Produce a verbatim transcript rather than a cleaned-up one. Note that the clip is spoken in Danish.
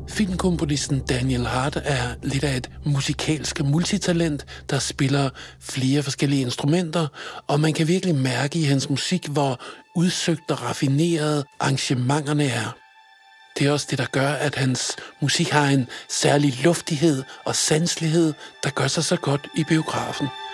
Filmkomponisten Daniel Hart er lidt af et musikalsk multitalent, der spiller flere forskellige instrumenter, og man kan virkelig mærke i hans musik, hvor udsøgt og raffineret arrangementerne er. Det er også det, der gør, at hans musik har en særlig luftighed og sanselighed, der gør sig så godt i biografen.